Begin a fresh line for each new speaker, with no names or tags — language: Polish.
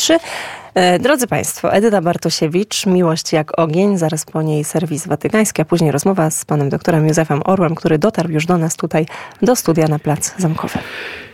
3. Drodzy Państwo, Edyta Bartosiewicz, Miłość jak ogień, zaraz po niej serwis watykański, a później rozmowa z panem doktorem Józefem Orłem, który dotarł już do nas tutaj, do studia na Plac Zamkowy.